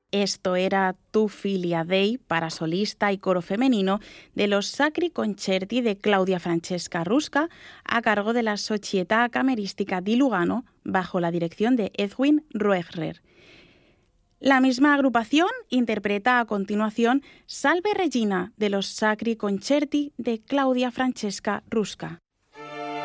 Esto era Tu filia Dei para solista y coro femenino de los Sacri Concerti de Claudia Francesca Rusca a cargo de la Società Cameristica di Lugano bajo la dirección de Edwin Roegrer. La misma agrupación interpreta a continuación Salve Regina de los Sacri Concerti de Claudia Francesca Rusca.